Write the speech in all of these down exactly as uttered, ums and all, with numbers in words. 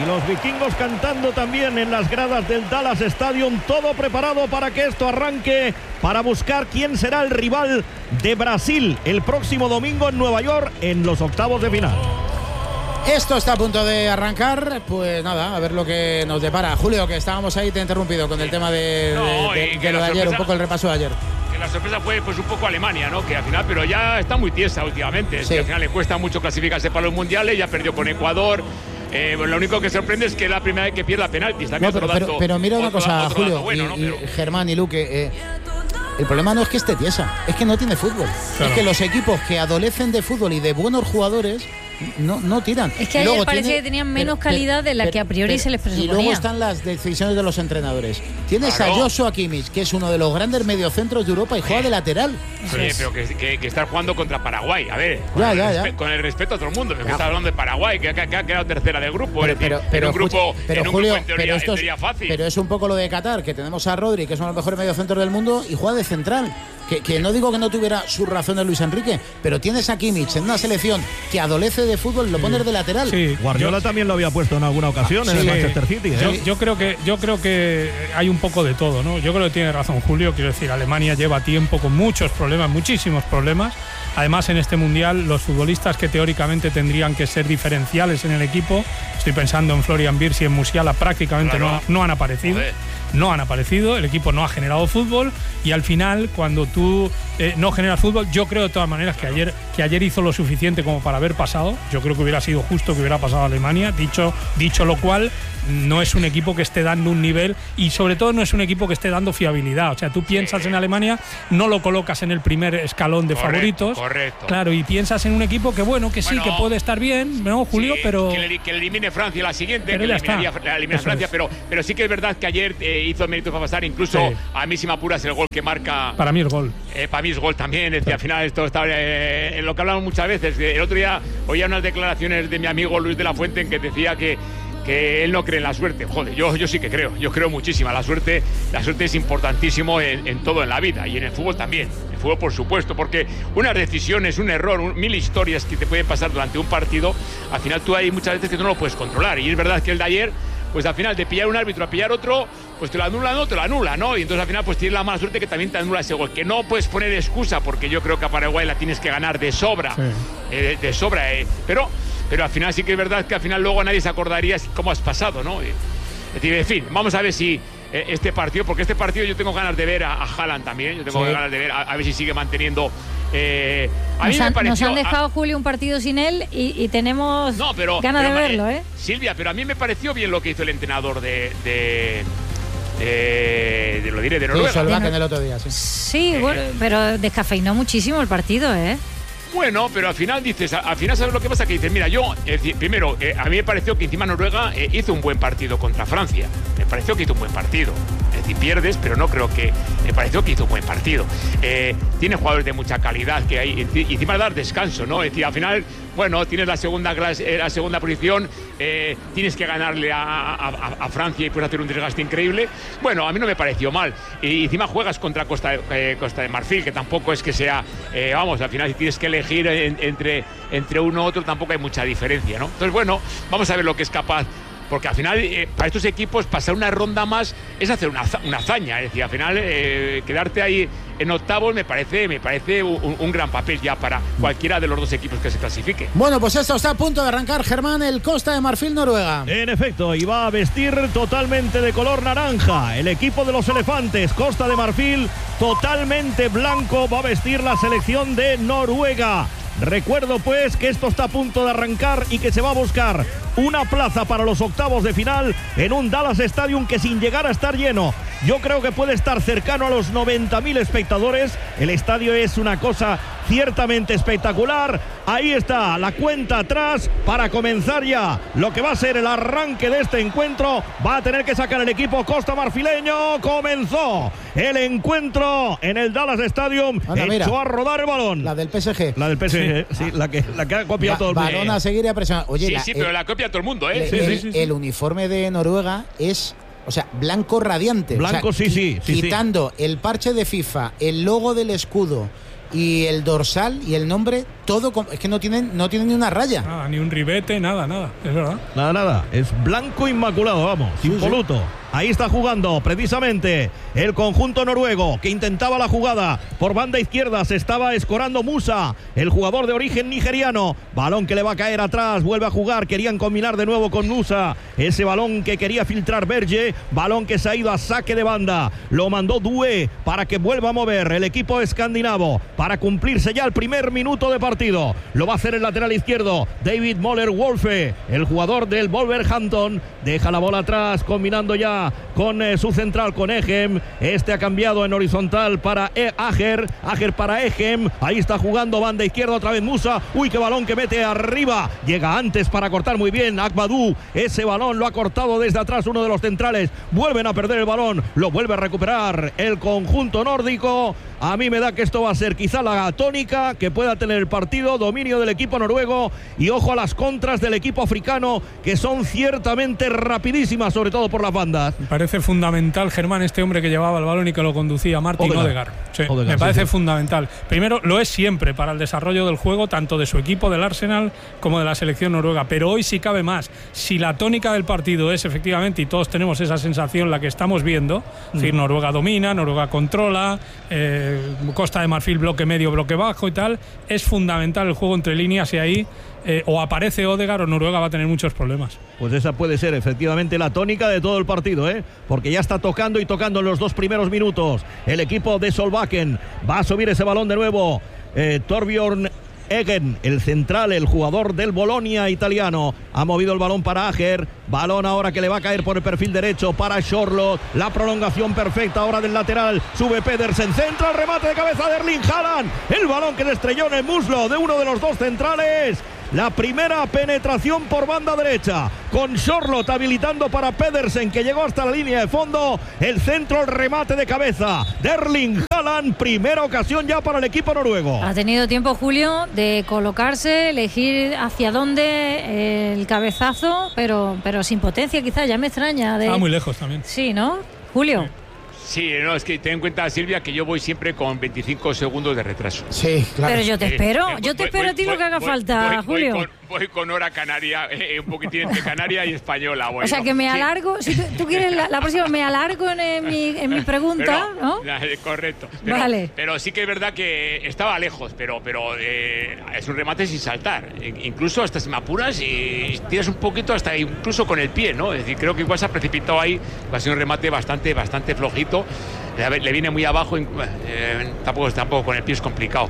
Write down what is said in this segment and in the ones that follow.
y los vikingos cantando también en las gradas del Dallas Stadium, todo preparado para que esto arranque, para buscar quién será el rival de Brasil el próximo domingo en Nueva York en los octavos de final. Esto está a punto de arrancar, pues nada, a ver lo que nos depara. Julio, que estábamos ahí, te he interrumpido con el tema de, no, de, de, de de lo de ayer, sorpresa, un poco el repaso de ayer. Que la sorpresa fue pues un poco Alemania, ¿no? Que al final, pero ya está muy tiesa últimamente. Sí. Es que al final le cuesta mucho clasificarse para los mundiales, ya perdió con Ecuador. Eh, bueno, lo único que sorprende es que es la primera vez que pierda penaltis. También no, pero, otro dato, pero, pero mira una otro, cosa, otro Julio, bueno, y, ¿no? y pero... Germán y Luque. Eh, el problema no es que esté tiesa, es que no tiene fútbol. Claro. Es que los equipos que adolecen de fútbol y de buenos jugadores no, no tiran. Es que ayer parecía tiene, que tenían menos pero, calidad de la pero, que a priori pero, se les presuponía. Y luego están las decisiones de los entrenadores. Tienes claro. a Joshua Kimmich, que es uno de los grandes mediocentros de Europa y juega sí. de lateral. Sí, es. pero que, que, que estar jugando contra Paraguay. A ver, con, ya, el, ya, respe- ya. con el respeto a todo el mundo. Que está hablando de Paraguay, que, que, que ha quedado tercera del grupo. Pero, es decir, pero, pero, en un grupo, pero, en un Julio, grupo en teoría, pero, esto en teoría fácil. Pero es un poco lo de Qatar, que tenemos a Rodri, que es uno de los mejores mediocentros del mundo, y juega de central. Que, que no digo que no tuviera su razón de Luis Enrique, pero tienes a Kimmich en una selección que adolece de fútbol, lo pones de lateral. Sí, Guardiola yo, también lo había puesto en alguna ocasión ah, en sí, el Manchester City. ¿eh? Yo, yo creo que yo creo que hay un poco de todo, ¿no? Yo creo que tiene razón Julio, quiero decir, Alemania lleva tiempo con muchos problemas, muchísimos problemas. Además, en este mundial, los futbolistas que teóricamente tendrían que ser diferenciales en el equipo, estoy pensando en Florian Wirtz y en Musiala, prácticamente claro. no, no han aparecido. Joder. No han aparecido, el equipo no ha generado fútbol y al final, cuando tú eh, no generas fútbol, yo creo de todas maneras que ayer, que ayer hizo lo suficiente como para haber pasado. Yo creo que hubiera sido justo que hubiera pasado a Alemania. Dicho, dicho lo cual, no es un equipo que esté dando un nivel y sobre todo no es un equipo que esté dando fiabilidad. O sea, tú piensas sí. en Alemania, no lo colocas en el primer escalón de correcto, favoritos. Correcto. Claro, y piensas en un equipo que bueno, que bueno, sí, que puede estar bien, ¿no, Julio? Sí, pero que le, que le elimine Francia la siguiente, pero que ya eliminaría está. la elimina Francia, es. pero, pero sí que es verdad que ayer eh, hizo mérito para pasar, incluso sí. a mí si me apuras el gol que marca. Para mí es gol. Eh, para mí es gol también, es que al final esto está eh, en lo que hablamos muchas veces. El otro día oía unas declaraciones de mi amigo Luis de la Fuente en que decía que que él no cree en la suerte. Joder, yo, yo sí que creo, yo creo muchísima. La suerte, la suerte es importantísimo en, en todo en la vida y en el fútbol también. El fútbol, por supuesto, porque unas decisiones, un error, un, mil historias que te pueden pasar durante un partido, al final tú hay muchas veces que tú no lo puedes controlar. Y es verdad que el de ayer, pues al final de pillar un árbitro a pillar otro, pues te lo anula, no, te lo anula, ¿no? Y entonces al final pues tienes la mala suerte que también te anula ese gol. Que no puedes poner excusa, porque yo creo que a Paraguay la tienes que ganar de sobra, sí. eh, de, de sobra, eh. pero... Pero al final sí que es verdad que al final luego nadie se acordaría cómo has pasado, ¿no? Es decir, en fin, vamos a ver si eh, este partido, porque este partido yo tengo ganas de ver a, a Haaland también, yo tengo sí. ganas de ver a, a ver si sigue manteniendo. Eh, a nos, mí me han, pareció, nos han dejado, a, Julio, un partido sin él y, y tenemos no, pero, ganas pero, de verlo, ¿eh? Silvia, pero a mí me pareció bien lo que hizo el entrenador de... de De, de lo diré de Noruega. Sí, Solbakken el otro día, sí. Sí, eh, bueno, pero descafeinó muchísimo el partido, ¿eh? Bueno, pero al final dices, al final sabes lo que pasa, que dices, mira, yo, eh, primero, eh, a mí me pareció que encima Noruega eh, hizo un buen partido contra Francia. Me pareció que hizo un buen partido. Es decir, pierdes, pero no creo que... Me pareció que hizo un buen partido. Eh, tiene jugadores de mucha calidad que hay, y encima dar descanso, ¿no? Es decir, al final, bueno, tienes la segunda clase, la segunda posición, eh, tienes que ganarle a, a, a Francia y puedes hacer un desgaste increíble. Bueno, a mí no me pareció mal. Y encima juegas contra Costa de, eh, Costa de Marfil, que tampoco es que sea... Eh, vamos, al final si tienes que elegir en, entre, entre uno u otro tampoco hay mucha diferencia, ¿no? Entonces, bueno, vamos a ver lo que es capaz. Porque al final, eh, para estos equipos, pasar una ronda más es hacer una, una hazaña. Es decir, al final, eh, quedarte ahí en octavos me parece, me parece un, un gran papel ya para cualquiera de los dos equipos que se clasifique. Bueno, pues esto está a punto de arrancar, Germán, el Costa de Marfil, Noruega. En efecto, y va a vestir totalmente de color naranja. El equipo de los elefantes, Costa de Marfil, totalmente blanco, va a vestir la selección de Noruega. Recuerdo pues que esto está a punto de arrancar y que se va a buscar una plaza para los octavos de final en un Dallas Stadium que, sin llegar a estar lleno, yo creo que puede estar cercano a los noventa mil espectadores. El estadio es una cosa ciertamente espectacular. Ahí está la cuenta atrás para comenzar ya lo que va a ser el arranque de este encuentro. Va a tener que sacar el equipo costa marfileño. Comenzó el encuentro en el Dallas Stadium. Anda, echó mira, a rodar el balón. La del P S G. La del P S G, sí, sí, la, que, la que ha copiado ba todo el mundo. Balón a seguir y a presionar. Oye, sí, la, sí, el, pero la copia todo el mundo, ¿eh? El, sí, el, sí, sí, sí. el uniforme de Noruega es... O sea, blanco radiante. Blanco, o sea, sí, sí, sí. Quitando sí. el parche de FIFA, el logo del escudo, y el dorsal y el nombre, todo, es que no tienen, no tienen ni una raya. Nada, ni un ribete, nada, nada, es verdad. Nada, nada, es blanco inmaculado, vamos, sí, impoluto. Sí. Ahí está jugando precisamente el conjunto noruego que intentaba la jugada por banda izquierda. Se estaba escorando Musa, el jugador de origen nigeriano. Balón que le va a caer atrás, vuelve a jugar. Querían combinar de nuevo con Musa. Ese balón que quería filtrar Berge. Balón que se ha ido a saque de banda. Lo mandó Due para que vuelva a mover el equipo escandinavo para cumplirse ya el primer minuto de partido. Lo va a hacer el lateral izquierdo David Moller-Wolfe, el jugador del Wolverhampton. Deja la bola atrás, combinando ya con eh, su central, con Egem. Este ha cambiado en horizontal para e Ager, Ager para Egem. Ahí está jugando banda izquierda otra vez Musa. Uy, qué balón que mete arriba. Llega antes para cortar muy bien Akbadou. Ese balón lo ha cortado desde atrás uno de los centrales. Vuelven a perder el balón. Lo vuelve a recuperar el conjunto nórdico. A mí me da que esto va a ser quizá la tónica que pueda tener el partido. Dominio del equipo noruego y ojo a las contras del equipo africano, que son ciertamente rapidísimas, sobre todo por las bandas. Me parece fundamental, Germán, este hombre que llevaba el balón y que lo conducía, Martin Odegaard. Sí, Odegaard, me parece sí, sí. fundamental. Primero, lo es siempre para el desarrollo del juego, tanto de su equipo, del Arsenal, como de la selección noruega. Pero hoy sí cabe más. Si la tónica del partido es efectivamente, y todos tenemos esa sensación, la que estamos viendo, mm. es decir, Noruega domina, Noruega controla, eh, Costa de Marfil bloque medio, bloque bajo y tal, es fundamental el juego entre líneas y ahí eh, o aparece Odegaard o Noruega va a tener muchos problemas. Pues esa puede ser efectivamente la tónica de todo el partido, ¿eh? Porque ya está tocando y tocando en los dos primeros minutos el equipo de Solbakken. Va a subir ese balón de nuevo eh, Torbjørn Eggen, el central, el jugador del Bolonia italiano. Ha movido el balón para Ager. Balón ahora que le va a caer por el perfil derecho para Charlotte. La prolongación perfecta ahora del lateral. Sube Pedersen, centra el remate de cabeza de Erling Haaland. El balón que le estrelló en el muslo de uno de los dos centrales. La primera penetración por banda derecha, con Charlotte habilitando para Pedersen, que llegó hasta la línea de fondo. El centro, el remate de cabeza de Erling Haaland. Primera ocasión ya para el equipo noruego. Ha tenido tiempo, Julio, de colocarse, elegir hacia dónde el cabezazo, pero, pero sin potencia quizás, ya me extraña. De... Está muy lejos también. Sí, ¿no, Julio? Sí. Sí, no, es que ten en cuenta, Silvia, que yo voy siempre con veinticinco segundos de retraso. Sí, claro. Pero yo te espero, Eh, eh, yo te voy- espero a ti voy- lo que haga voy- falta, voy- Julio. Voy con, voy con hora canaria, eh, un poquitín entre canaria y española. Voy, O sea, ¿no? que me Sí. alargo, si tú, tú quieres la, la próxima, me alargo en, en mi, en mi pregunta, Pero- ¿no? ya, eh, correcto. Pero, Vale. pero sí que es verdad que estaba lejos, pero, pero eh, es un remate sin saltar. E- Incluso hasta si me apuras y tiras un poquito hasta incluso con el pie, ¿no? Es decir, creo que igual se ha precipitado ahí, ha sido un remate bastante, bastante flojito. Le le viene muy abajo, eh, tampoco, tampoco con el pie es complicado.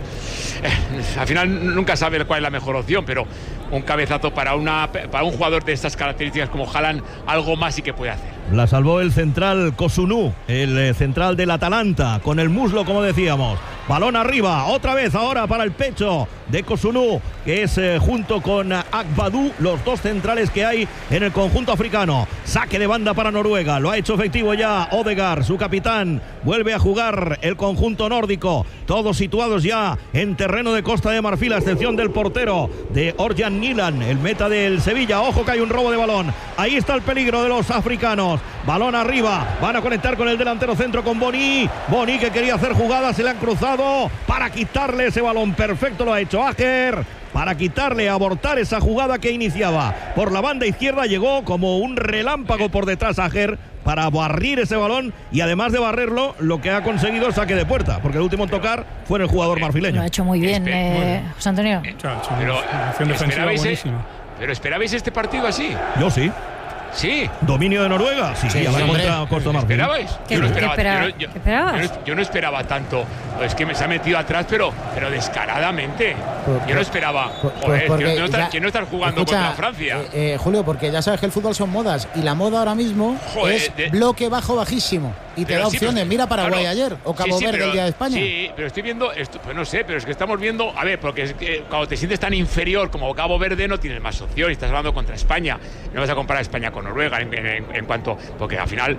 Eh, al final nunca sabe cuál es la mejor opción, pero un cabezazo para, una, para un jugador de estas características como Haaland, algo más sí que puede hacer. La salvó el central Kosunu, el eh, central del Atalanta, con el muslo, como decíamos. Balón arriba, otra vez ahora para el pecho de Kosunu, que es eh, junto con Akbadou, los dos centrales que hay en el conjunto africano. Saque de banda para Noruega, lo ha hecho efectivo ya Odegaard, su capitán. Vuelve a jugar el conjunto nórdico, todos situados ya en terreno de Costa de Marfil, a excepción del portero de Orjan Nilan, el meta del Sevilla. Ojo que hay un robo de balón, ahí está el peligro de los africanos. Balón arriba, van a conectar con el delantero centro, con Boni. Boni, que quería hacer jugada, se le han cruzado para quitarle ese balón. Perfecto lo ha hecho Ager, para quitarle, abortar esa jugada que iniciaba por la banda izquierda. Llegó como un relámpago por detrás Ager para barrir ese balón, y además de barrerlo, lo que ha conseguido es saque de puerta, porque el último en tocar fue el jugador marfileño. Lo ha hecho muy bien, Espe- eh, José Antonio. O sea, es una Pero, acción defensiva ¿esperabais, eh? buenísima. Pero esperabais este partido así. Yo sí. Sí. Dominio de Noruega, sí, Sí, a la hombre. contra Costa de Marfil. ¿Esperabais? ¿Qué- Yo no qué esperaba, espera- yo no- yo- qué esperabas? yo no- yo no esperaba tanto. Es que me se ha metido atrás, pero, pero descaradamente. Pues- Yo no esperaba. Pues- Joder, pues porque quiero no estar, ya- quiero no estar jugando escucha, contra Francia. eh, eh, Julio, porque ya sabes que el fútbol son modas, y la moda ahora mismo Joder, es de- bloque bajo bajísimo, y te Pero da sí, opciones. pero- Mira Paraguay claro. ayer, o Cabo Sí, sí, Verde pero- el día de España. Sí, pero estoy viendo, esto, pues no sé, pero es que estamos viendo, a ver, porque es que cuando te sientes tan inferior como Cabo Verde no tienes más opción, y estás hablando contra España. No vas a comparar España con Noruega en, en- en cuanto, porque al final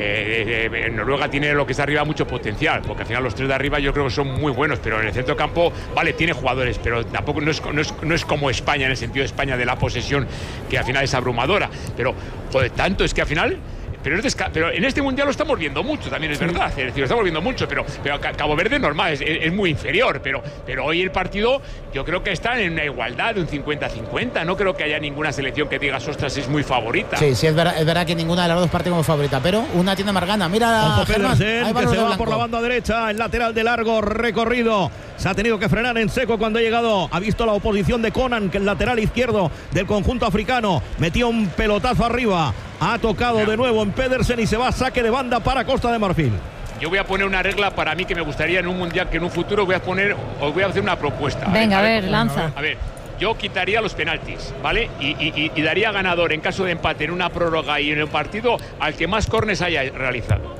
eh, eh, Noruega tiene lo que está arriba mucho potencial, porque al final los tres de arriba yo creo que son muy buenos, pero en el centro campo, vale, tiene jugadores, pero tampoco no es, no es, no es como España, en el sentido de España de la posesión, que al final es abrumadora. Pero, joder, tanto es que al final pero, es desca- pero en este mundial lo estamos viendo mucho, también es sí. verdad. Es decir, lo estamos viendo mucho, pero, pero Cabo Verde normal, es, es muy inferior. Pero, pero hoy el partido, yo creo que está en una igualdad de un cincuenta cincuenta. No creo que haya ninguna selección que digas, ostras, es muy favorita. Sí, sí, es verdad, es verdad que ninguna de las dos parte como favorita, pero una tiene más gana. Mira, Germán, Pedersen, que se va por la banda derecha, el lateral de largo recorrido. Se ha tenido que frenar en seco cuando ha llegado. Ha visto la oposición de Conan, que el lateral izquierdo del conjunto africano metía un pelotazo arriba. Ha tocado de nuevo en Pedersen y se va a saque de banda para Costa de Marfil. Yo voy a poner una regla para mí que me gustaría en un mundial, que en un futuro voy a poner, os voy a hacer una propuesta. Venga, a ver, a ver, a ver lanza. A ver, yo quitaría los penaltis, ¿vale? Y, y, y daría ganador en caso de empate en una prórroga y en el partido al que más córners haya realizado.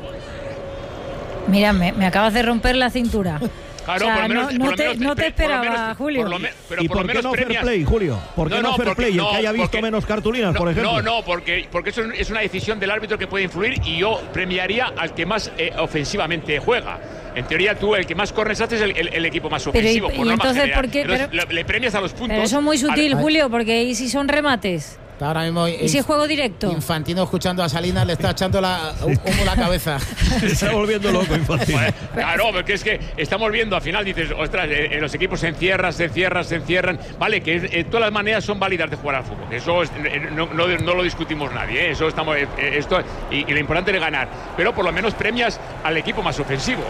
Mira, me, me acabas de romper la cintura. Claro, o sea, por lo menos, no, no, por lo te, menos, no te esperaba, por lo menos, Julio. Por lo me, pero ¿Y por, por lo qué no premias... fair play, Julio? ¿Por qué no, no fair porque, play? El no, que haya visto porque, menos cartulinas, no, por ejemplo. No, no, porque, porque eso es una decisión del árbitro que puede influir y yo premiaría al que más eh, ofensivamente juega. En teoría tú, el que más corners hace es el, el, el equipo más ofensivo. Pero y, por y entonces, general. ¿por qué? Entonces, pero, le, le premias a los puntos. Pero eso es muy sutil, al, Julio, porque ¿y si son remates? Ahora mismo, ¿Y si es juego directo? Infantino, escuchando a Salinas, le está echando la, humo la cabeza. Se está volviendo loco, Infantino. Bueno, claro, porque es que estamos viendo al final, dices, ostras, eh, los equipos se encierran, se encierran, se encierran. Vale, que eh, todas las maneras son válidas de jugar al fútbol. Eso es, eh, no, no, no lo discutimos nadie. Eh, eso estamos, eh, esto y, y lo importante es ganar. Pero por lo menos premias al equipo más ofensivo.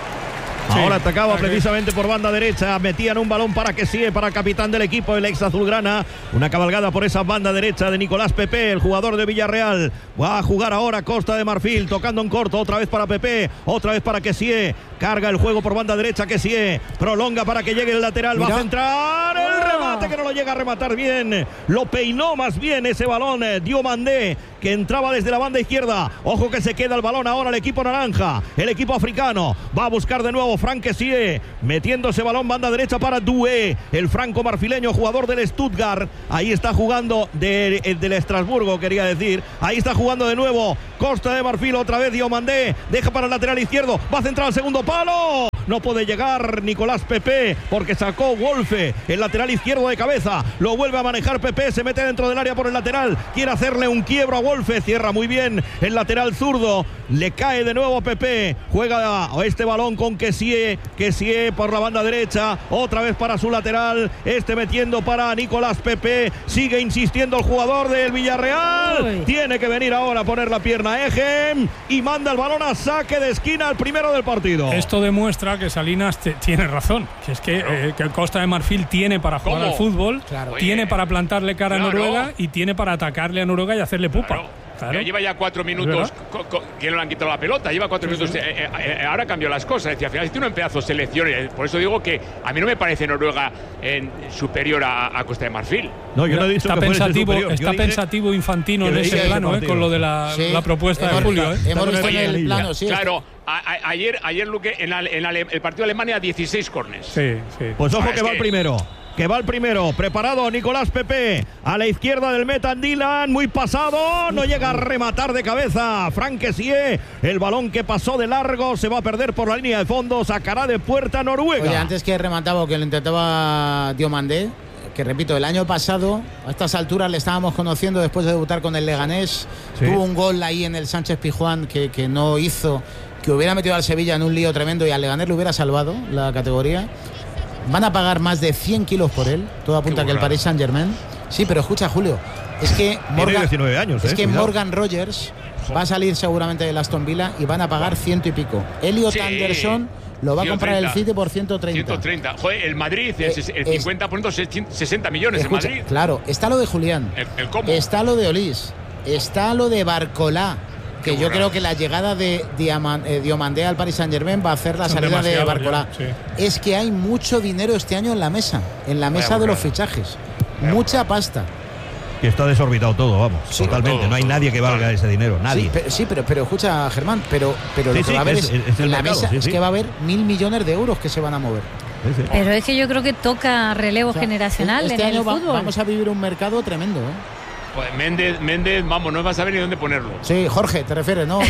Sí, ahora atacaba precisamente por banda derecha, metían un balón para que sigue para el capitán del equipo, el ex azulgrana. Una cabalgada por esa banda derecha de Nicolás Pepe, el jugador de Villarreal. Va a jugar ahora Costa de Marfil, tocando en corto, otra vez para Pepe, otra vez para Kessie. Carga el juego por banda derecha, Kessie prolonga para que llegue el lateral. Mira. Va a centrar el remate que no lo llega a rematar bien. Lo peinó más bien ese balón Diomandé, que entraba desde la banda izquierda. Ojo que se queda el balón ahora el equipo naranja, el equipo africano. Va a buscar de nuevo Frank Kessie, metiendo ese balón banda derecha para Doué, el franco marfileño, jugador del Stuttgart. Ahí está jugando de, del Estrasburgo, quería decir. Ahí está jugando de nuevo Costa de Marfil, otra vez Diomandé, deja para el lateral izquierdo, va a centrar al segundo palo. No puede llegar Nicolás Pepe porque sacó Wolfe, el lateral izquierdo de cabeza. Lo vuelve a manejar Pepe, se mete dentro del área por el lateral. Quiere hacerle un quiebro a Wolfe, cierra muy bien el lateral zurdo. Le cae de nuevo Pepe. Juega este balón con Kessie. Kessie por la banda derecha. Otra vez para su lateral. Este metiendo para Nicolás Pepe. Sigue insistiendo el jugador del Villarreal. Uy. Tiene que venir ahora a poner la pierna Ejem y manda el balón a saque de esquina, el primero del partido. Esto demuestra que Salinas te, tiene razón, que es que, eh, que Costa de Marfil tiene para jugar ¿Cómo? al fútbol, claro. tiene Oye, para plantarle cara claro. a Noruega y tiene para atacarle a Noruega y hacerle pupa. Claro. Claro. Ya lleva ya cuatro minutos co, co, que no le han quitado la pelota, lleva cuatro sí, minutos, sí. Eh, eh, ahora cambió las cosas. Es decir, al final tiene un pedazo de selección, por eso digo que a mí no me parece Noruega en, superior a, a Costa de Marfil. No, yo no he dicho está que pensativo, superior. está pensativo Infantino en ese plano, eh, con lo de la, sí. la propuesta hemos, de Julio. Eh. Hemos visto en el plano, sí. Claro, a, a, ayer, ayer Luque, en, la, en la, el partido de Alemania, dieciséis corners. Sí, sí. Pues ojo ah, que va el primero. Que va el primero, preparado Nicolás Pepe, a la izquierda del Metan Dylan, muy pasado, no llega a rematar de cabeza Frank Kessie, el balón que pasó de largo, se va a perder por la línea de fondo, sacará de puerta Noruega. Oye, antes que remataba o que lo intentaba Diomandé, que repito, el año pasado, a estas alturas le estábamos conociendo después de debutar con el Leganés, sí. Tuvo un gol ahí en el Sánchez Pizjuán que, que no hizo, que hubiera metido al Sevilla en un lío tremendo y al Leganés le hubiera salvado la categoría. Van a pagar más de cien kilos por él. Todo apunta que el Paris Saint-Germain. Sí, pero escucha, Julio. Es que Morgan, diecinueve años, es eh, que cuidado. Morgan Rogers va a salir seguramente del Aston Villa y van a pagar ciento y pico. Elliot sí. Anderson lo va a comprar el City por ciento treinta. ciento treinta. Joder, el Madrid, el, el cincuenta por ciento, sesenta millones escucha, en Madrid. Claro, está lo de Julián. El, el cómo. Está lo de Olís. Está lo de Barcolá. Que yo creo que la llegada de eh, Diomandé al Paris Saint-Germain va a hacer la salida de Barcolá. Ya, sí. Es que hay mucho dinero este año en la mesa, en la mesa Vaya de los fichajes. Vaya Mucha buena. pasta. Que está desorbitado todo, vamos, sí, totalmente. Todo, no hay todo, nadie que valga todo. ese dinero, nadie. Sí, pero, sí, pero, pero escucha, Germán, pero, pero sí, lo que sí, va a haber es, es, es en la mercado, mesa sí, sí. es que va a haber mil millones de euros que se van a mover. Sí, sí. Pero es que yo creo que toca relevo o sea, generacional este en año el fútbol. Vamos a vivir un mercado tremendo, ¿eh? Pues Méndez, Méndez, vamos, no vas a saber ni dónde ponerlo. Sí, Jorge, te refieres, ¿no?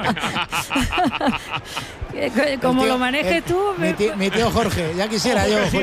Como tío, lo manejes el, tú. Mi tío, mi tío Jorge, ya quisiera yo, Julio.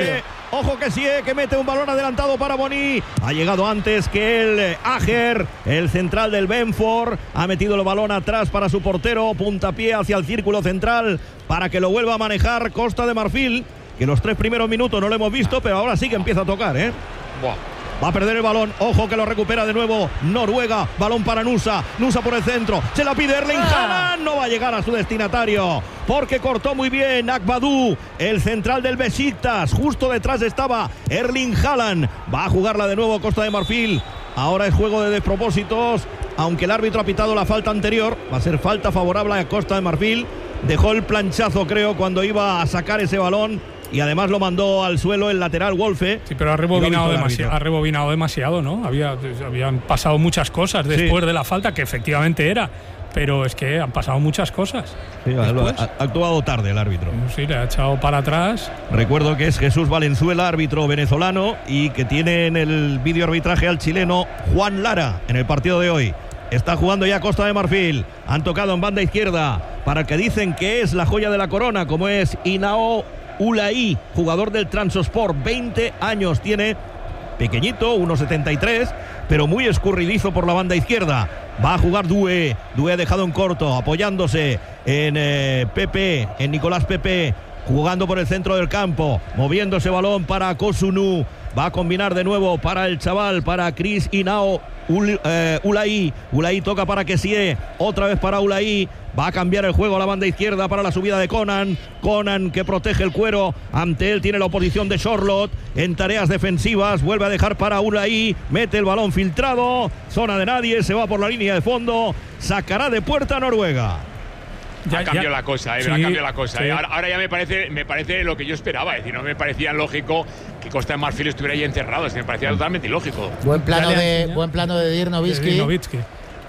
Ojo que sí, que mete un balón adelantado para Boni. Ha llegado antes que el Ager, el central del Benford. Ha metido el balón atrás para su portero. Puntapié hacia el círculo central para que lo vuelva a manejar Costa de Marfil. Que los tres primeros minutos no lo hemos visto, pero ahora sí que empieza a tocar, ¿eh? Buah. Va a perder el balón, ojo que lo recupera de nuevo Noruega, balón para Nusa, Nusa por el centro, se la pide Erling Haaland, no va a llegar a su destinatario, porque cortó muy bien Akbadou, el central del Besiktas, justo detrás estaba Erling Haaland, va a jugarla de nuevo Costa de Marfil, ahora es juego de despropósitos, aunque el árbitro ha pitado la falta anterior, va a ser falta favorable a Costa de Marfil, dejó el planchazo creo cuando iba a sacar ese balón, y además lo mandó al suelo el lateral Wolfe. Sí, pero ha rebobinado, demasi- ha rebobinado demasiado, ¿no? Había, habían pasado muchas cosas después sí. de la falta, que efectivamente era, pero es que han pasado muchas cosas. Sí, ha, ha actuado tarde el árbitro. Sí, le ha echado para atrás. Recuerdo que es Jesús Valenzuela, árbitro venezolano, y que tiene en el vídeo arbitraje al chileno Juan Lara en el partido de hoy. Está jugando ya Costa de Marfil. Han tocado en banda izquierda para el que dicen que es la joya de la corona, como es Inao Ulaí, jugador del Transosport, veinte años tiene, pequeñito, uno setenta y tres, pero muy escurridizo por la banda izquierda. Va a jugar Due, Due ha dejado en corto, apoyándose en eh, Pepe, en Nicolás Pepe, jugando por el centro del campo, moviendo ese balón para Kosunu. Va a combinar de nuevo para el chaval, para Chris Inao Ul, eh, Ulaí. Ulaí toca para Kessie, otra vez para Ulaí. Va a cambiar el juego a la banda izquierda para la subida de Conan. Conan que protege el cuero. Ante él tiene la oposición de Charlotte en tareas defensivas. Vuelve a dejar para Ulaí. Mete el balón filtrado. Zona de nadie. Se va por la línea de fondo. Sacará de puerta a Noruega. Ya, ha cambiado ya. la cosa, eh, sí, ha cambiado la cosa. Sí. Eh. Ahora, ahora ya me parece, me parece lo que yo esperaba. Es decir, no me parecía lógico que Costa de Marfil estuviera ahí encerrado. Es que me parecía totalmente ilógico. Buen plano de, buen plano de Dirk Nowitzki. Dirk Nowitzki.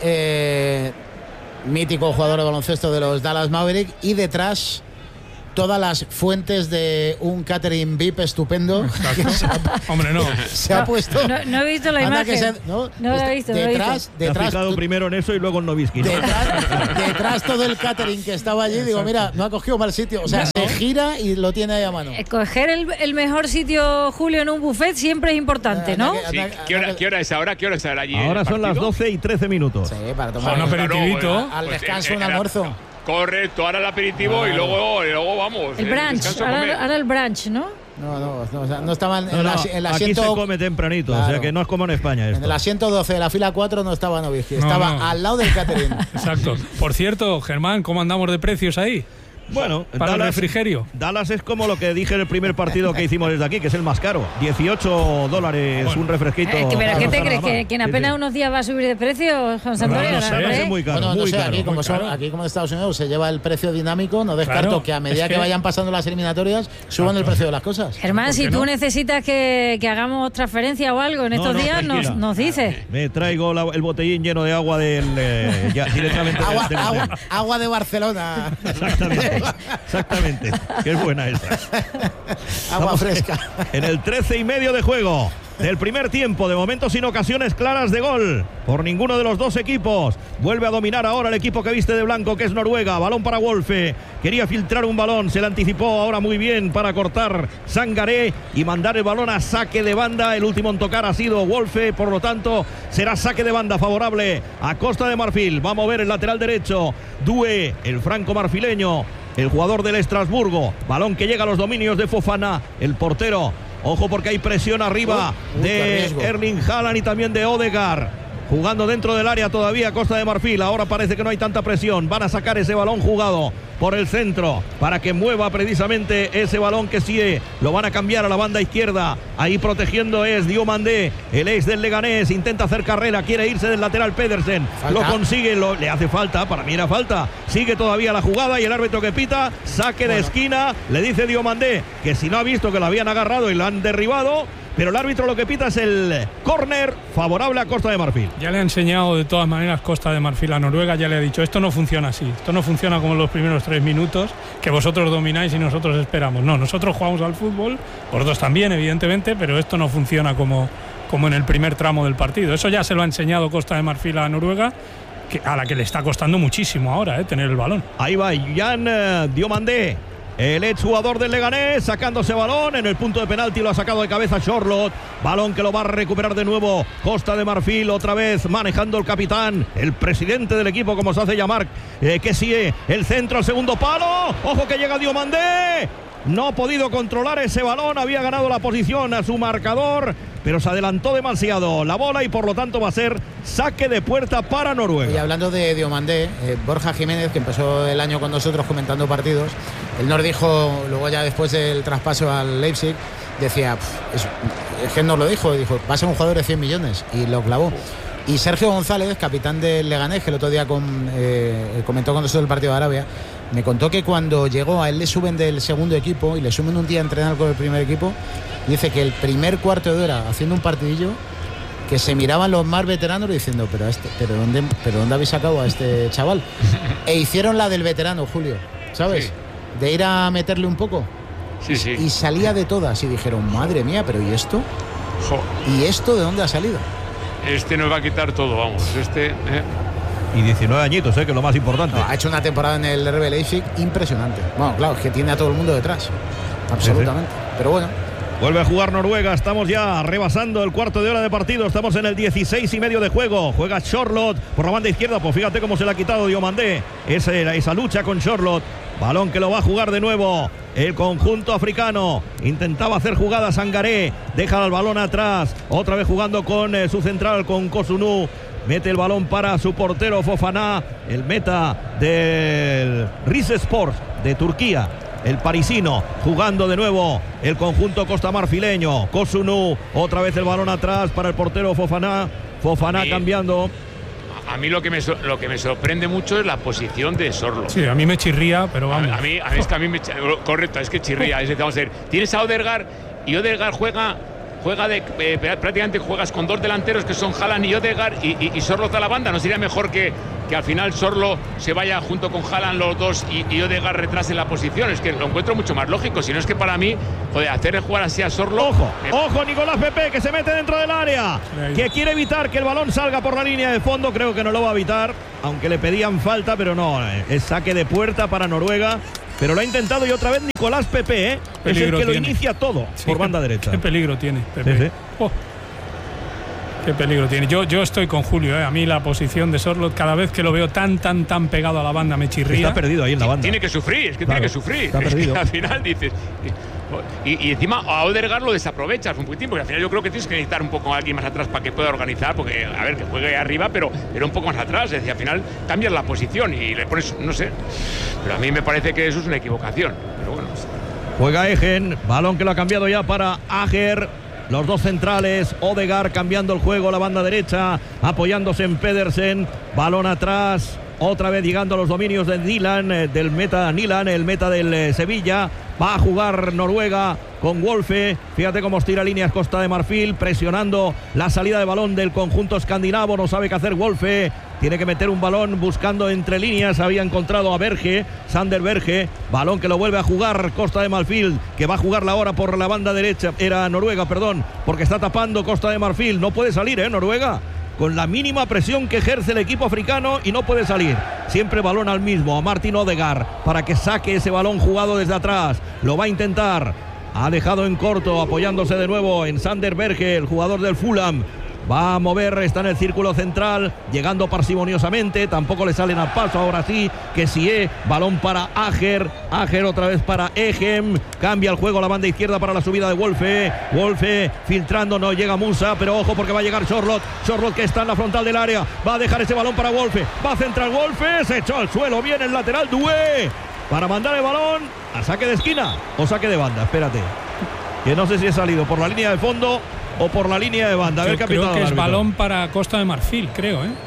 Eh, mítico jugador de baloncesto de los Dallas Mavericks. Y detrás todas las fuentes de un catering V I P estupendo. Ha, Hombre, no. Se ha no, puesto. No, no he visto la imagen. Se, no, no lo he visto. Detrás, no he visto. detrás. Te has fijado primero en eso y luego en Nowitzki, ¿no? Detrás, detrás todo el catering que estaba allí. Digo, mira, no ha cogido mal sitio. O sea, no. se gira y lo tiene ahí a mano. Escoger el, el mejor sitio, Julio, en un buffet siempre es importante, ¿no? Sí. ¿Qué, hora, ¿Qué hora es ahora? ¿Qué hora es allí? Ahora son las doce y trece minutos. Sí, para tomar un aperitivito. Claro, al pues, descanso, eh, un almuerzo. Correcto, ahora el aperitivo ah, y, luego, y luego vamos. El brunch, ahora, ahora el brunch, ¿no? No, no, no, o sea, no estaban no, en no, el asiento. Aquí se come tempranito, claro. O sea que no es como en España esto. En el asiento doce de la fila cuatro no estaba Nowitzki, estaba no, no. al lado del catering. Exacto. Por cierto, Germán, ¿cómo andamos de precios ahí? Bueno, para Dallas, el refrigerio. Dallas es como lo que dije en el primer partido que hicimos desde aquí, que es el más caro. dieciocho dólares bueno. un refresquito. Eh, ¿Pero qué te crees? ¿Que, ¿Que en apenas sí, sí. unos días va a subir de precio, José Antonio? No, no, no, no sé, es muy caro. Bueno, no muy sé, caro, aquí, como caro. son, aquí como en Estados Unidos se lleva el precio dinámico, no descarto claro, que a medida es que, que vayan pasando las eliminatorias suban Exacto. el precio de las cosas. Germán, si tú no? necesitas que, que hagamos transferencia o algo en estos no, no, días, nos, nos dices. Me traigo la, el botellín lleno de agua del eh, ya, directamente agua, del, del agua, agua de Barcelona. Exactamente. Exactamente. Qué buena esa. Agua Estamos fresca. En el trece y medio de juego del primer tiempo, de momento sin ocasiones claras de gol por ninguno de los dos equipos. Vuelve a dominar ahora el equipo que viste de blanco, que es Noruega. Balón para Wolfe, quería filtrar un balón, se le anticipó ahora muy bien para cortar Sangaré y mandar el balón a saque de banda. El último en tocar ha sido Wolfe, por lo tanto será saque de banda favorable a Costa de Marfil. Va a mover el lateral derecho Due, el franco marfileño, el jugador del Estrasburgo. Balón que llega a los dominios de Fofana, el portero. Ojo porque hay presión arriba uh, de Erling Haaland y también de Odegaard. Jugando dentro del área todavía Costa de Marfil. Ahora parece que no hay tanta presión. Van a sacar ese balón jugado por el centro para que mueva precisamente ese balón que sí lo van a cambiar a la banda izquierda. Ahí protegiendo es Diomandé, el ex del Leganés. Intenta hacer carrera, quiere irse del lateral Pedersen. ¿Falta? Lo consigue, lo, le hace falta, para mí era falta. Sigue todavía la jugada y el árbitro que pita, saque bueno. de esquina. Le dice Diomandé que si no ha visto que lo habían agarrado y lo han derribado, pero el árbitro lo que pita es el córner favorable a Costa de Marfil. Ya le ha enseñado de todas maneras Costa de Marfil a Noruega, ya le ha dicho, esto no funciona así, esto no funciona como en los primeros tres minutos, que vosotros domináis y nosotros esperamos. No, nosotros jugamos al fútbol, vosotros también, evidentemente, pero esto no funciona como, como en el primer tramo del partido. Eso ya se lo ha enseñado Costa de Marfil a Noruega, que, a la que le está costando muchísimo ahora, eh, tener el balón. Ahí va Jan uh, Diomandé. el exjugador del Leganés, sacándose balón en el punto de penalti, lo ha sacado de cabeza Sorloth, balón que lo va a recuperar de nuevo Costa de Marfil, otra vez manejando el capitán, el presidente del equipo, como se hace llamar, eh, que sigue el centro al segundo palo, ojo que llega Diomandé, no ha podido controlar ese balón, había ganado la posición a su marcador, pero se adelantó demasiado la bola y por lo tanto va a ser saque de puerta para Noruega. Y hablando de Diomandé, eh, Borja Jiménez, que empezó el año con nosotros comentando partidos, él nos dijo, luego ya después del traspaso al Leipzig, decía, es, es que nos lo dijo, dijo, va a ser un jugador de cien millones, y lo clavó. Y Sergio González, capitán del Leganés, que el otro día con, eh, comentó con nosotros el partido de Arabia, me contó que cuando llegó a él le suben del segundo equipo y le suben un día a entrenar con el primer equipo, dice que el primer cuarto de hora haciendo un partidillo, que se miraban los más veteranos diciendo, pero este, pero dónde, pero dónde habéis sacado a este chaval. E hicieron la del veterano, Julio, ¿sabes? Sí. De ir a meterle un poco. Sí, sí. Y salía de todas y dijeron, madre mía, pero ¿y esto? Jo. ¿Y esto de dónde ha salido? Este nos va a quitar todo, vamos. Este. Eh. Y diecinueve añitos, ¿eh? Que es lo más importante. No, ha hecho una temporada en el R B Leipzig impresionante. Bueno, claro, es que tiene a todo el mundo detrás. Absolutamente. Sí, sí. Pero bueno. Vuelve a jugar Noruega, estamos ya rebasando el cuarto de hora de partido, estamos en el dieciséis y medio de juego, juega Sorloth por la banda izquierda, pues fíjate cómo se le ha quitado Diomandé, esa, esa lucha con Sorloth, balón que lo va a jugar de nuevo el conjunto africano, intentaba hacer jugada Sangaré, deja el balón atrás, otra vez jugando con eh, su central, con Kosunu, mete el balón para su portero Fofana, el meta del Rizespor de Turquía. El parisino jugando de nuevo el conjunto costamarfileño. Kosunu, otra vez el balón atrás para el portero Fofana. Fofana sí. Cambiando. A mí lo que, me so, lo que me sorprende mucho es la posición de Sorloth. Sí, a mí me chirría, pero vamos. A, a, mí, a mí es que a mí me correcto, es que chirría. Es decir, vamos a ver, tienes a Odegaard y Odegaard juega juega de eh, prácticamente juegas con dos delanteros que son Haaland y Odegaard y, y, y Sorloth a la banda. ¿No sería mejor que, que al final Sorloth se vaya junto con Haaland los dos y, y Odegaard retrase la posición? Es que lo encuentro mucho más lógico. Si no es que para mí, joder, hacer jugar así a Sorloth. Ojo, eh, ojo, Nicolás Pepe, que se mete dentro del área, que quiere evitar que el balón salga por la línea de fondo. Creo que no lo va a evitar, aunque le pedían falta, pero no, es saque de puerta para Noruega. Pero lo ha intentado y otra vez Nicolás Pepe, ¿eh? Es el que lo tiene. Inicia todo sí, por banda qué, derecha. Qué peligro tiene Pepe. Sí, sí. Oh, qué peligro tiene. Yo, yo estoy con Julio, ¿eh? A mí la posición de Sorloth, cada vez que lo veo tan, tan, tan pegado a la banda, me chirría. Está perdido ahí en la banda. Tiene que sufrir, es que claro, tiene que sufrir. Está perdido. Es que al final dices... Y, y encima a Odegaard lo desaprovechas un poquitín, porque al final yo creo que tienes que necesitar un poco a alguien más atrás para que pueda organizar, porque a ver, que juegue arriba, pero, pero un poco más atrás, es decir, al final cambias la posición y le pones, no sé, pero a mí me parece que eso es una equivocación, pero bueno. Juega Egen, balón que lo ha cambiado ya para Ajer, los dos centrales, Odegaard cambiando el juego, la banda derecha, apoyándose en Pedersen, balón atrás. Otra vez llegando a los dominios de Dylan, eh, del meta Nilan, el meta del eh, Sevilla. Va a jugar Noruega con Wolfe. Fíjate cómo estira líneas Costa de Marfil, presionando la salida de balón del conjunto escandinavo. No sabe qué hacer Wolfe. Tiene que meter un balón buscando entre líneas. Había encontrado a Berge, Sander Berge. Balón que lo vuelve a jugar Costa de Marfil, que va a jugarla ahora por la banda derecha. Era Noruega, perdón, porque está tapando Costa de Marfil. No puede salir, ¿eh? Noruega, con la mínima presión que ejerce el equipo africano, y no puede salir. Siempre balón al mismo, a Martin Odegaard, para que saque ese balón jugado desde atrás. Lo va a intentar. Ha dejado en corto, apoyándose de nuevo en Sander Berge, el jugador del Fulham. Va a mover, está en el círculo central, llegando parsimoniosamente, tampoco le salen al paso, ahora sí, que sí es, balón para Ajer, Ajer otra vez para Egem, cambia el juego a la banda izquierda para la subida de Wolfe, Wolfe filtrando, no llega Musa, pero ojo porque va a llegar Sorloth, Sorloth que está en la frontal del área, va a dejar ese balón para Wolfe, va a centrar Wolfe, se echó al suelo, viene el lateral Doué, para mandar el balón a saque de esquina o saque de banda, espérate, que no sé si he salido por la línea de fondo o por la línea de banda. A ver, creo capitán, que es balón para Costa de Marfil, creo, ¿eh?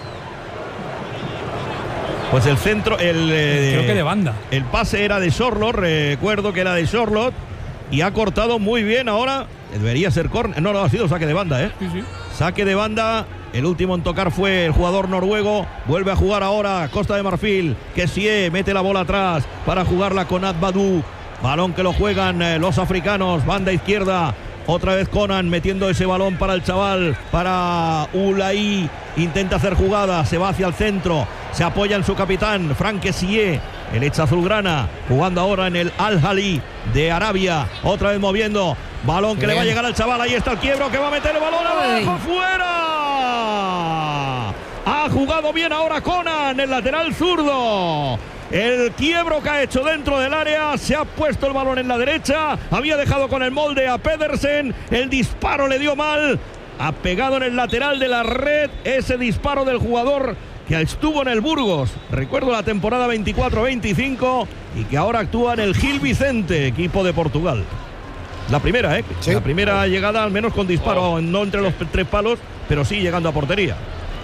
Pues el centro, el eh, creo que de banda. El pase era de Sorloth, recuerdo que era de Sorloth y ha cortado muy bien ahora. Debería ser córner, no, no, ha sido saque de banda, ¿eh? Sí, sí. Saque de banda. El último en tocar fue el jugador noruego. Vuelve a jugar ahora Costa de Marfil. Kessie mete la bola atrás para jugarla con Adbadou. Balón que lo juegan eh, los africanos. Banda izquierda. Otra vez Conan metiendo ese balón para el chaval, para Ulai. Intenta hacer jugada, se va hacia el centro, se apoya en su capitán, Franck Kessie. el hecha azulgrana, jugando ahora en el Al-Ahly de Arabia, otra vez moviendo, balón que Bien. le va a llegar al chaval, ahí está el Quiebro que va a meter el balón abajo, fuera. Ha jugado bien ahora Conan, el lateral zurdo. El Quiebro que ha hecho dentro del área, se ha puesto el balón en la derecha, había dejado con el molde a Pedersen, el disparo le dio mal, ha pegado en el lateral de la red ese disparo del jugador que estuvo en el Burgos, recuerdo la temporada veinticuatro veinticinco, y que ahora actúa en el Gil Vicente, equipo de Portugal. La primera, ¿eh? Sí. La primera llegada, al menos con disparo, oh. no entre los tres palos, pero sí llegando a portería.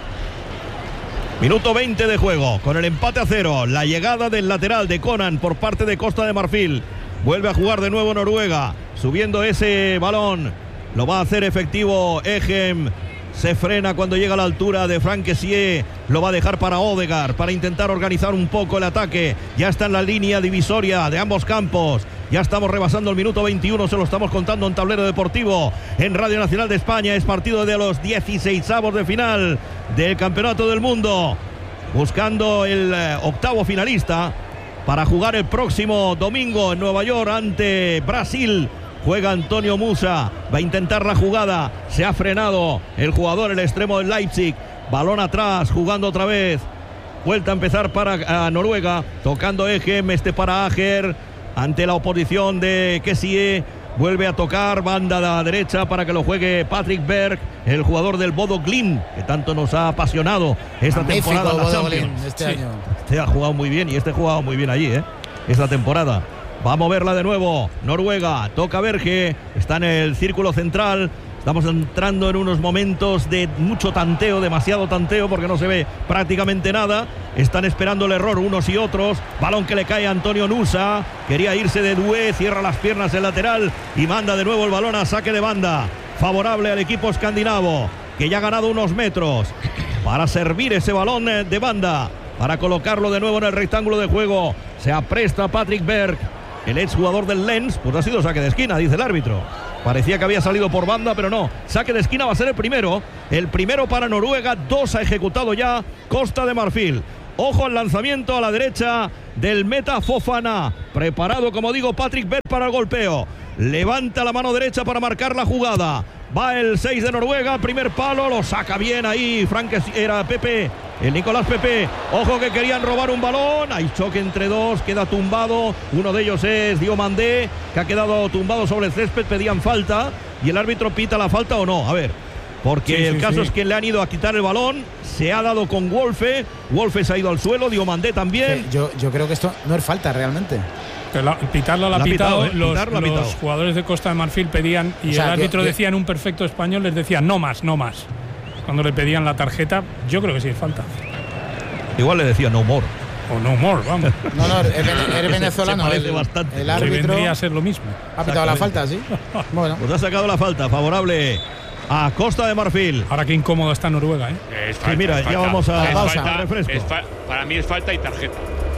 Minuto veinte de juego, con el empate a cero, la llegada del lateral de Conan por parte de Costa de Marfil. Vuelve a jugar de nuevo Noruega, subiendo ese balón, lo va a hacer efectivo Egem. Se frena cuando llega a la altura de Frank Kessie. Lo va a dejar para Odegaard, para intentar organizar un poco el ataque. Ya está en la línea divisoria de ambos campos. Ya estamos rebasando el minuto veintiuno. Se lo estamos contando en Tablero Deportivo, en Radio Nacional de España. Es partido de los dieciseisavos de final del Campeonato del Mundo. Buscando el eh, octavo finalista para jugar el próximo domingo en Nueva York ante Brasil. Juega Antonio Musa, va a intentar la jugada, se ha frenado el jugador, el extremo del Leipzig, balón atrás, jugando otra vez, vuelta a empezar para uh, Noruega, tocando Egem, este para Ager, ante la oposición de Kessie, vuelve a tocar, banda a la derecha para que lo juegue Patrick Berg, el jugador del Bodo Glimt, que tanto nos ha apasionado esta Magnífico temporada en la Champions. Este sí, año. Este ha jugado muy bien y este ha jugado muy bien allí, ¿eh? Esta temporada. Va a moverla de nuevo Noruega, toca Berge, está en el círculo central. Estamos entrando en unos momentos de mucho tanteo, demasiado tanteo, porque no se ve prácticamente nada. Están esperando el error unos y otros. Balón que le cae a Antonio Nusa, quería irse de Doué, cierra las piernas el lateral y manda de nuevo el balón a saque de banda, favorable al equipo escandinavo, que ya ha ganado unos metros para servir ese balón de banda, para colocarlo de nuevo en el rectángulo de juego. Se apresta Patrick Berg, el exjugador del Lens. Pues ha sido saque de esquina, dice el árbitro. Parecía que había salido por banda, pero no. Saque de esquina va a ser el primero. El primero para Noruega. Dos ha ejecutado ya Costa de Marfil. Ojo al lanzamiento a la derecha del meta Fofana. Preparado, como digo, Patrick Berg para el golpeo. Levanta la mano derecha para marcar la jugada. Va el seis de Noruega, primer palo, lo saca bien ahí Frank, era Pepe, el Nicolás Pepe. Ojo que querían robar un balón, hay choque entre dos, queda tumbado, uno de ellos es Diomandé, que ha quedado tumbado sobre el césped, pedían falta y el árbitro pita la falta o no, a ver, porque sí, el sí, caso sí. es que le han ido a quitar el balón, se ha dado con Wolfe, Wolfe se ha ido al suelo, Diomandé también. Sí, yo, yo creo que esto no es falta realmente. La, pitarla la ha pitado, pitado, ¿eh? los, pitado, los pitado. jugadores de Costa de Marfil pedían y o sea, el árbitro que, decía en un perfecto español, les decía no más, no más. Cuando le pedían la tarjeta, yo creo que sí es falta. Igual le decía no more. O no more, vamos. No, no, eres venezolano. El, bastante. el árbitro sí, vendría a ser lo mismo. Ha pitado la falta, sí. Bueno. Pues ha sacado la falta, favorable a Costa de Marfil. Ahora qué incómodo está Noruega, ¿eh? Es falta, sí, mira, es ya vamos a es pausa, falta, refresco. Es fa para mí es falta y tarjeta.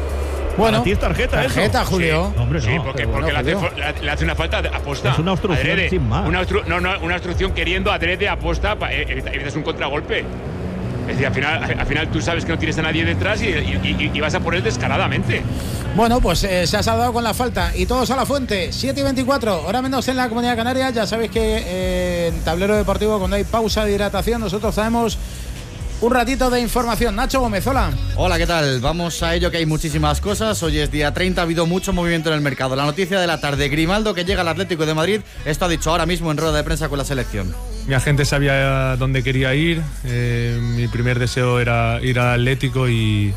Bueno, ¿a ti es tarjeta, tarjeta eso? Julio. Sí, Hombre, no, sí porque, bueno, porque le, hace, le hace una falta aposta. Es una obstrucción adrede. sin más. Una, obstru no, no, una obstrucción queriendo adrede aposta, evitas un contragolpe. Es decir, al final, al final tú sabes que no tienes a nadie detrás y, y, y, y vas a por él descaradamente. Bueno, pues eh, se ha salvado con la falta y todos a la fuente. siete y veinticuatro, hora menos en la Comunidad Canaria. Ya sabéis que eh, en Tablero Deportivo, cuando hay pausa de hidratación, nosotros sabemos un ratito de información. Nacho Gómez, hola. Hola, ¿qué tal? Vamos a ello, que hay muchísimas cosas. Hoy es día treinta, ha habido mucho movimiento en el mercado. La noticia de la tarde, Grimaldo que llega al Atlético de Madrid. Esto ha dicho ahora mismo en rueda de prensa con la selección. Mi agente sabía dónde quería ir. Eh, mi primer deseo era ir al Atlético y,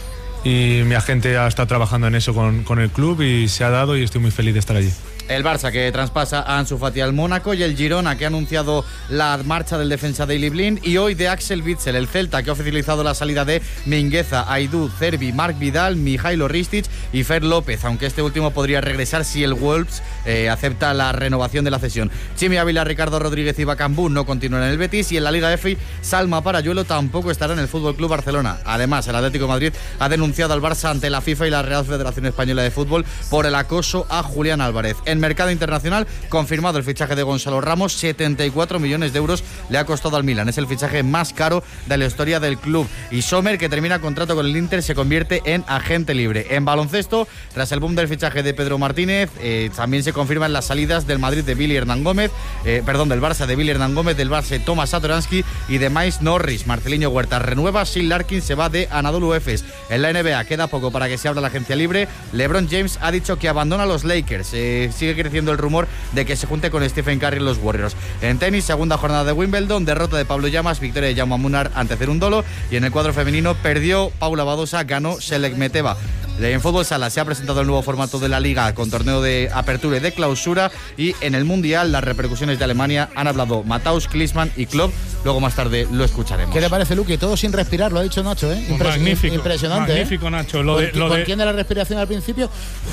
y mi agente ha estado trabajando en eso con, con el club y se ha dado y estoy muy feliz de estar allí. El Barça, que traspasa a Ansu Fati al Mónaco, y el Girona, que ha anunciado la marcha del defensa Daley Blind, y hoy de Axel Witsel, el Celta, que ha oficializado la salida de Mingueza, Aidú, Cervi, Marc Vidal, Mijailo Ristic y Fer López, aunque este último podría regresar si el Wolves eh, acepta la renovación de la cesión. Chimi Ávila, Ricardo Rodríguez y Bacambú no continúan en el Betis, y en la Liga F, Salma Parayuelo tampoco estará en el F C Barcelona. Además, el Atlético de Madrid ha denunciado al Barça ante la FIFA y la Real Federación Española de Fútbol por el acoso a Julián Álvarez. En En mercado internacional, confirmado el fichaje de Gonzalo Ramos, setenta y cuatro millones de euros le ha costado al Milan. Es el fichaje más caro de la historia del club. Y Sommer, que termina contrato con el Inter, se convierte en agente libre. En baloncesto, tras el boom del fichaje de Pedro Martínez, eh, también se confirman las salidas del Madrid de Billy Hernán Gómez, eh, perdón, del Barça de Billy Hernán Gómez, del Barça Tomás Satoransky y de Miles Norris. Marceliño Huerta renueva, Sil Larkin se va de Anadolu Efes. En la N B A queda poco para que se abra la agencia libre. LeBron James ha dicho que abandona los Lakers. Eh, sigue creciendo el rumor de que se junte con Stephen Curry en los Warriors. En tenis, segunda jornada de Wimbledon, derrota de Pablo Llamas, victoria de Jaume Munar ante Cerúndolo. Y en el cuadro femenino perdió Paula Badosa, ganó Selekmeteva. En fútbol sala se ha presentado el nuevo formato de la Liga con torneo de apertura y de clausura, y en el Mundial las repercusiones de Alemania han hablado Matthaus, Klinsmann y Klopp. Luego más tarde lo escucharemos. ¿Qué te parece, Luqui? Todo sin respirar, lo ha dicho Nacho, ¿eh? Impres magnífico. Impresionante. Magnífico, ¿eh? Nacho. Lo de, lo de... Contiene la respiración al principio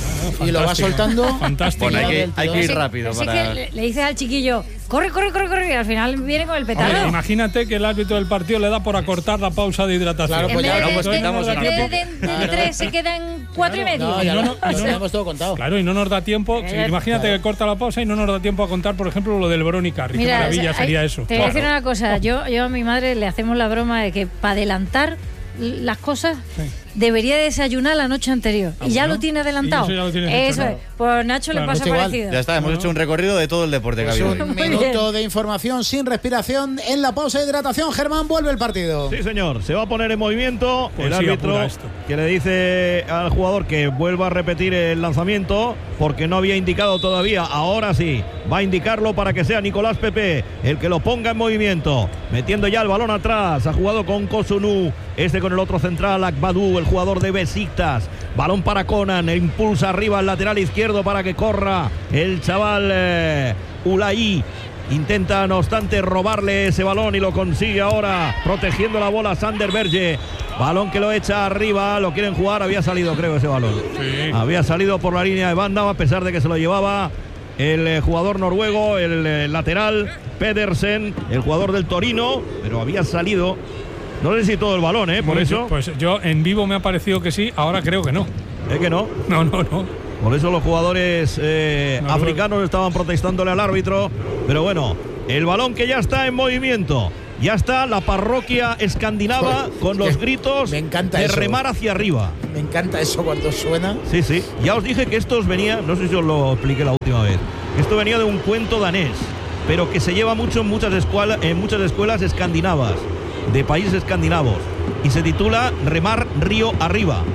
y lo va soltando. Fantástico. Bueno, hay que, hay que ir Ese- rápido. ese Para... que le, le dices al chiquillo, corre, corre, corre, corre, y al final viene con el petardo. Hombre, imagínate que el árbitro del partido le da por acortar la pausa de hidratación. Claro, En pues vez ya, de, no, pues de- quitamos de- una de- copia. de- de Claro. tres se queda en cuatro y medio. No, ya no, lo, no, lo y no, tenemos todo contado. Claro, y no nos da tiempo. Sí, Eh, imagínate claro. que corta la pausa y no nos da tiempo a contar, por ejemplo, lo del Brony Carri. Qué maravilla o sea, sería hay- eso. Te voy a decir Claro. una cosa. Yo, yo a mi madre le hacemos la broma de que para adelantar las cosas Sí. debería desayunar la noche anterior. Ah, y ya bueno. lo tiene adelantado. Y eso ya lo tienes hecho, Eso claro. es. Pues Nacho Claro. le pasa Pues igual. parecido. Ya está, hemos Bueno. hecho un recorrido de todo el deporte que ha habido Pues hoy. un Muy minuto bien. de información sin respiración en la pausa de hidratación. Germán, vuelve el partido. Sí, señor. Se va a poner en movimiento el Poesía árbitro pura esto. que le dice al jugador que vuelva a repetir el lanzamiento porque no había indicado todavía. Ahora sí, va a indicarlo para que sea Nicolás Pepe el que lo ponga en movimiento. Metiendo ya el balón atrás. Ha jugado con Kosunu. Este con el otro central, Akbadou, el jugador de Besiktas. Balón para Conan. Impulsa arriba al lateral izquierdo para que corra el chaval eh, Ulai. Intenta, no obstante, robarle ese balón y lo consigue ahora, protegiendo la bola Sander Berge. Balón que lo echa arriba, lo quieren jugar, había salido, creo, ese balón. Sí. Había salido por la línea de banda, a pesar de que se lo llevaba el eh, jugador noruego, el eh, lateral Pedersen, el jugador del Torino, pero había salido. No sé si todo el balón, ¿eh? Por Muy eso. bien. Pues yo en vivo me ha parecido que sí, ahora creo que no. Es que no. No, no, no. Por eso los jugadores eh, No, no. africanos estaban protestándole al árbitro. Pero bueno, el balón que ya está en movimiento. Ya está la parroquia escandinava con los gritos Me encanta de eso. remar hacia arriba. Me encanta eso cuando suena. Sí, sí. Ya os dije que estos venía, no sé si os lo expliqué la última vez. Esto venía de un cuento danés, pero que se lleva mucho en muchas, escuela, en muchas escuelas escandinavas, de países escandinavos. Y se titula Remar río arriba.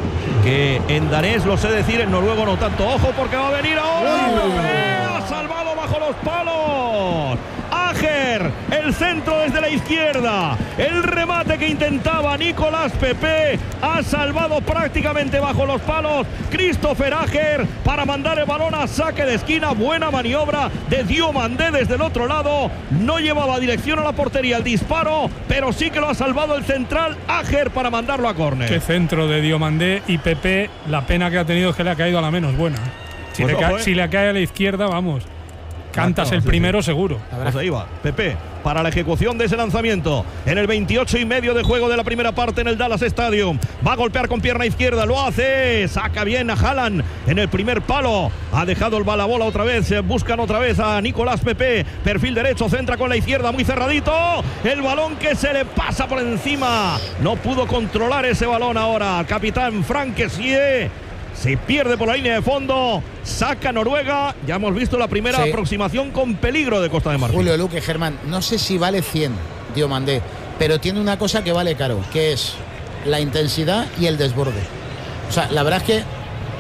Que en danés lo sé decir, en noruego no tanto. Ojo porque va a venir ahora. ¡Eh! Ha salvado bajo los palos. Ager, el centro desde la izquierda. El remate que intentaba Nicolás Pepe ha salvado prácticamente bajo los palos Christopher Ager para mandar el balón a saque de esquina. Buena maniobra de Diomandé desde el otro lado. No llevaba dirección a la portería el disparo, pero sí que lo ha salvado el central Ager para mandarlo a córner. Qué centro de Diomandé y Pepe, la pena que ha tenido es que le ha caído a la menos buena. Si, Pues le, ojo, cae, eh. si le cae a la izquierda, vamos, cantas Claro, el sí, primero seguro. Pues ahí va, Pepe, para la ejecución de ese lanzamiento. En el veintiocho y medio de juego de la primera parte en el Dallas Stadium. Va a golpear con pierna izquierda, lo hace. Saca bien a Haaland en el primer palo. Ha dejado el balabola otra vez. Buscan otra vez a Nicolás Pepe. Perfil derecho, centra con la izquierda, muy cerradito. El balón que se le pasa por encima. No pudo controlar ese balón ahora. Capitán Frank Kessie. Se pierde por la línea de fondo. Saca Noruega. Ya hemos visto la primera Sí. aproximación con peligro de Costa de Marfil. Julio, Luque, Germán, no sé si vale cien, Diomandé, pero tiene una cosa que vale caro, que es la intensidad y el desborde. O sea, la verdad es que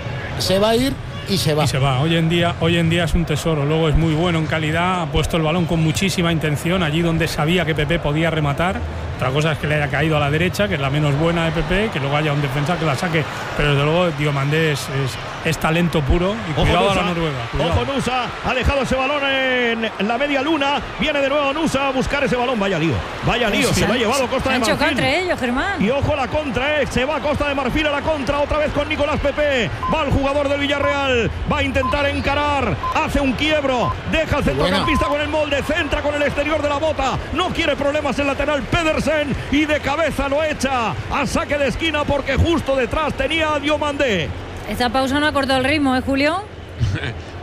se va a ir y se va. Y se va. Hoy en día, hoy en día es un tesoro. Luego es muy bueno en calidad. Ha puesto el balón con muchísima intención allí donde sabía que Pepe podía rematar. Otra cosa es que le haya caído a la derecha, que es la menos buena de Pepe, que luego haya un defensa que la saque. Pero desde luego Diomandé es, es, es talento puro. Y Ojo cuidado a Nusa, la Noruega. Cuidado. ojo Nusa, ha dejado ese balón en la media luna. Viene de nuevo Nusa a buscar ese balón. Vaya lío, vaya lío. Se lo ha llevado Costa de Han chocado Marfil. entre ellos, Germán. Y ojo a la contra, eh. Se va Costa de Marfil a la contra otra vez con Nicolás Pepe. Va el jugador del Villarreal. Va a intentar encarar. Hace un quiebro. Deja al centrocampista con el molde. Centra con el exterior de la bota. No quiere problemas el lateral Pedersen. Y de cabeza lo echa a saque de esquina porque justo detrás tenía a Diomandé. Esta pausa no ha cortado el ritmo, ¿eh, Julio?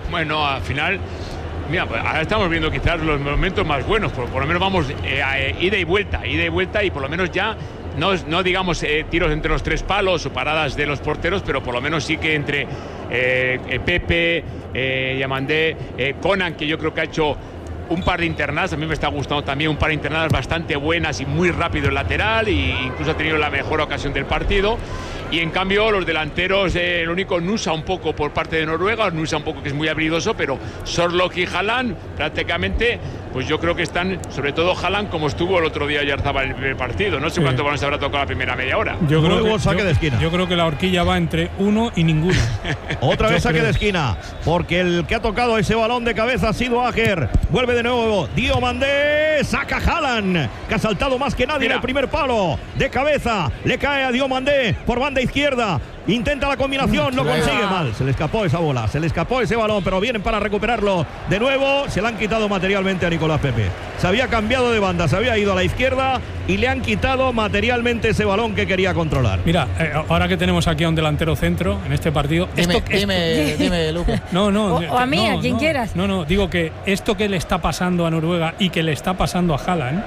Bueno, al final, mira, pues ahora estamos viendo quizás los momentos más buenos, por, por lo menos vamos eh, a, eh, ida y vuelta, ida y vuelta, y por lo menos ya no, no digamos eh, tiros entre los tres palos o paradas de los porteros, pero por lo menos sí que entre eh, eh, Pepe, eh, Diomandé, eh, Conan, que yo creo que ha hecho un par de internadas, a mí me está gustando también un par de internadas bastante buenas y muy rápido el lateral, e incluso ha tenido la mejor ocasión del partido. Y en cambio los delanteros, eh, el único Nusa un poco por parte de Noruega, Nusa un poco que es muy habilidoso, pero Sorloth y Haaland prácticamente, pues yo creo que están, sobre todo Haaland, como estuvo el otro día Oyarzabal en el primer partido. No sé sí. cuántos balones habrá tocado la primera media hora. Yo creo, que, saque yo, de esquina. yo creo que la horquilla va entre uno y ninguno. Otra vez yo saque creo. de esquina, porque el que ha tocado ese balón de cabeza ha sido Ajer. Vuelve de nuevo Diomandé, saca Haaland, que ha saltado más que nadie Mira. en el primer palo. De cabeza, le cae a Diomandé por banda izquierda. Intenta la combinación, no consigue, mal. Se le escapó esa bola, se le escapó ese balón, pero vienen para recuperarlo de nuevo. Se le han quitado materialmente a Nicolás Pepe. Se había cambiado de banda, se había ido a la izquierda y le han quitado materialmente ese balón que quería controlar. Mira, eh, ahora que tenemos aquí a un delantero centro en este partido. Dime, esto, dime, esto, dime, Luque. No, no. O, o a mí, no, a quien no, quieras. No, no, digo que esto que le está pasando a Noruega y que le está pasando a Haaland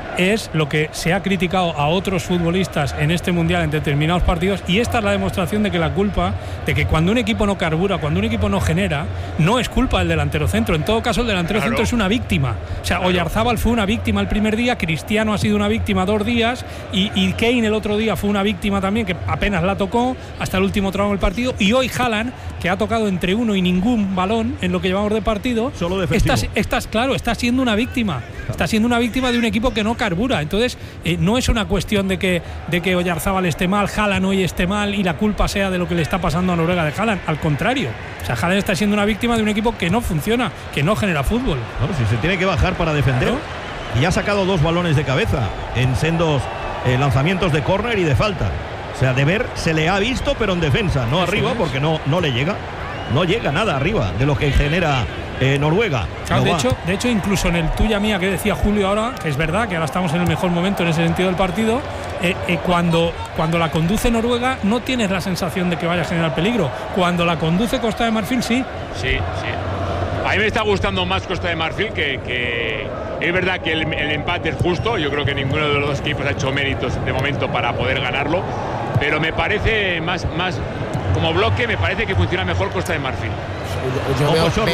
es lo que se ha criticado a otros futbolistas en este mundial en determinados partidos, y esta es la demostración de que la culpa, de que cuando un equipo no carbura, cuando un equipo no genera, no es culpa del delantero centro. En todo caso, el delantero claro. centro es una víctima. O sea, claro. Oyarzabal fue una víctima el primer día, Cristiano ha sido una víctima dos días, y, y Kane el otro día fue una víctima también, que apenas la tocó hasta el último tramo del partido, y hoy Haaland, que ha tocado entre uno y ningún balón en lo que llevamos de partido, solo defensivo. Estás, estás, claro, está siendo una víctima. Claro. Está siendo una víctima de un equipo que no carbura. Entonces, eh, no es una cuestión de que, de que Oyarzabal esté mal, Haaland hoy esté mal y la culpa sea de lo que le está pasando a Noruega de Haaland. Al contrario, o sea, Haaland está siendo una víctima de un equipo que no funciona, que no genera fútbol. Bueno, si se tiene que bajar para defender, claro. Y ha sacado dos balones de cabeza en sendos eh, lanzamientos de córner y de falta. O sea, de ver se le ha visto, pero en defensa, no arriba, porque no, no le llega. No llega nada arriba de lo que genera eh, Noruega. Claro, no de, va. hecho, de hecho, incluso en el tuya mía que decía Julio ahora, que es verdad que ahora estamos en el mejor momento en ese sentido del partido, eh, eh, cuando, cuando la conduce Noruega no tienes la sensación de que vaya a generar peligro. Cuando la conduce Costa de Marfil, sí. Sí, sí. A mí me está gustando más Costa de Marfil, que, que es verdad que el, el empate es justo. Yo creo que ninguno de los dos equipos ha hecho méritos de momento para poder ganarlo, pero me parece más, más como bloque, me parece que funciona mejor Costa de Marfil. Yo, yo veo,